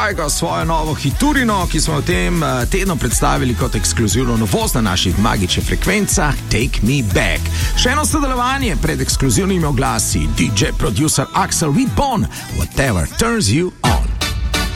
Kajgo svojo novo hiturino, ki smo v tem tednu predstavili kot ekskluzivno novost na naših magičnih frekvencah Take Me Back. Še eno sodelovanje pred ekskluzivnimi oglasi DJ producer Axel Reedbone, Whatever Turns You On.